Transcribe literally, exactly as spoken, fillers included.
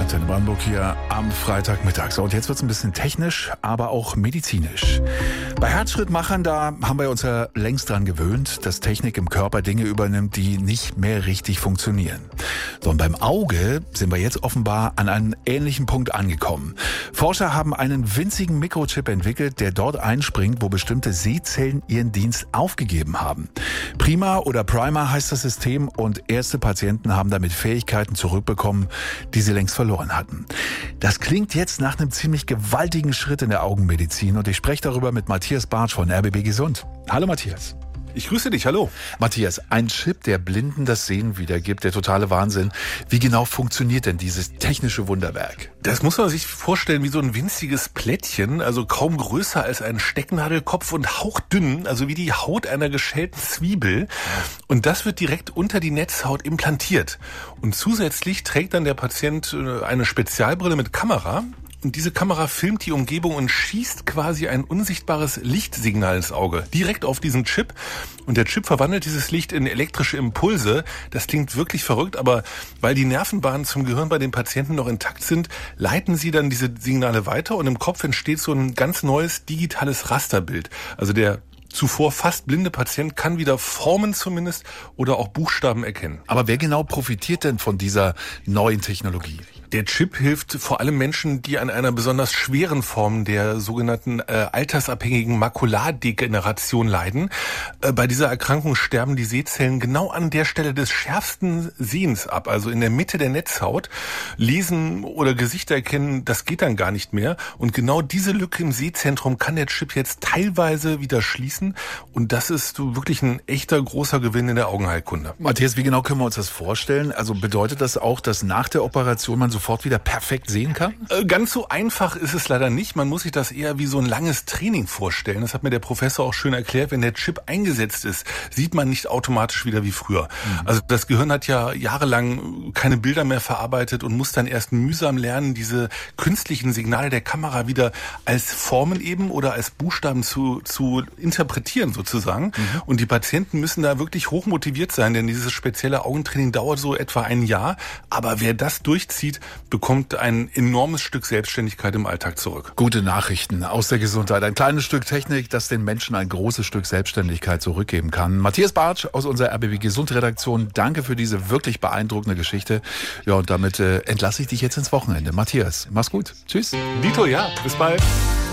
Antenne Brandenburg hier am Freitagmittag. So, und jetzt wird es ein bisschen technisch, aber auch medizinisch. Bei Herzschrittmachern, da haben wir uns ja längst dran gewöhnt, dass Technik im Körper Dinge übernimmt, die nicht mehr richtig funktionieren. So, und beim Auge sind wir jetzt offenbar an einem ähnlichen Punkt angekommen. Forscher haben einen winzigen Mikrochip entwickelt, der dort einspringt, wo bestimmte Sehzellen ihren Dienst aufgegeben haben. Prima oder Primer heißt das System, und erste Patienten haben damit Fähigkeiten zurückbekommen, die sie längst verloren hatten. Das klingt jetzt nach einem ziemlich gewaltigen Schritt in der Augenmedizin, und ich spreche darüber mit Matthias Bartsch von R B B Gesund. Hallo Matthias. Ich grüße dich, hallo. Matthias, ein Chip, der Blinden das Sehen wiedergibt, der totale Wahnsinn. Wie genau funktioniert denn dieses technische Wunderwerk? Das muss man sich vorstellen wie so ein winziges Plättchen, also kaum größer als ein Stecknadelkopf und hauchdünn, also wie die Haut einer geschälten Zwiebel. Und das wird direkt unter die Netzhaut implantiert. Und zusätzlich trägt dann der Patient eine Spezialbrille mit Kamera. Und diese Kamera filmt die Umgebung und schießt quasi ein unsichtbares Lichtsignal ins Auge, direkt auf diesen Chip. Und der Chip verwandelt dieses Licht in elektrische Impulse. Das klingt wirklich verrückt, aber weil die Nervenbahnen zum Gehirn bei den Patienten noch intakt sind, leiten sie dann diese Signale weiter, und im Kopf entsteht so ein ganz neues digitales Rasterbild. Also der zuvor fast blinde Patient kann wieder Formen zumindest oder auch Buchstaben erkennen. Aber wer genau profitiert denn von dieser neuen Technologie? Der Chip hilft vor allem Menschen, die an einer besonders schweren Form der sogenannten äh, altersabhängigen Makulardegeneration leiden. Äh, bei dieser Erkrankung sterben die Sehzellen genau an der Stelle des schärfsten Sehens ab, also in der Mitte der Netzhaut. Lesen oder Gesichter erkennen, das geht dann gar nicht mehr. Und genau diese Lücke im Sehzentrum kann der Chip jetzt teilweise wieder schließen. Und das ist wirklich ein echter großer Gewinn in der Augenheilkunde. Matthias, wie genau können wir uns das vorstellen? Also bedeutet das auch, dass nach der Operation man sofort wieder perfekt sehen kann? Ganz so einfach ist es leider nicht. Man muss sich das eher wie so ein langes Training vorstellen. Das hat mir der Professor auch schön erklärt. Wenn der Chip eingesetzt ist, sieht man nicht automatisch wieder wie früher. Mhm. Also das Gehirn hat ja jahrelang keine Bilder mehr verarbeitet und muss dann erst mühsam lernen, diese künstlichen Signale der Kamera wieder als Formen eben oder als Buchstaben zu, zu interpretieren sozusagen. Mhm. Und die Patienten müssen da wirklich hoch motiviert sein, denn dieses spezielle Augentraining dauert so etwa ein Jahr. Aber wer das durchzieht, bekommt ein enormes Stück Selbstständigkeit im Alltag zurück. Gute Nachrichten aus der Gesundheit. Ein kleines Stück Technik, das den Menschen ein großes Stück Selbstständigkeit zurückgeben kann. Matthias Bartsch aus unserer R B B Gesund-Redaktion, danke für diese wirklich beeindruckende Geschichte. Ja, und damit äh, entlasse ich dich jetzt ins Wochenende. Matthias, mach's gut. Tschüss. Dito, ja, bis bald.